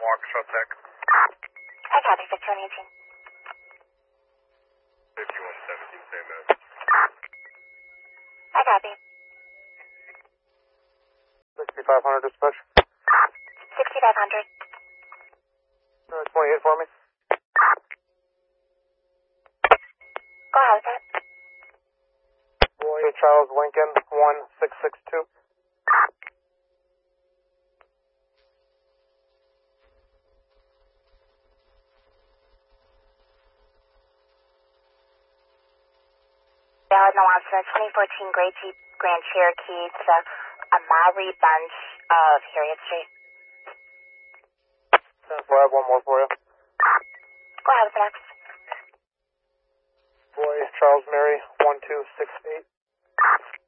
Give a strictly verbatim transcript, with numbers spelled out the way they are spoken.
Waukesha Tech. I copy, fifty-one eighteen. fifty-one seventeen, same as. I copy. sixty-five hundred dispatch. sixty-five hundred. Uh, twenty-eight for me. Go ahead with it. Boy Charles Lincoln, one six six two. Valid Milwaukee, twenty fourteen Great Jeep Grand Cherokee to the Amari Bench of Harriet Street. ten four, I have one more for you. Go ahead with the next. Boy Charles Mary, one two six eight.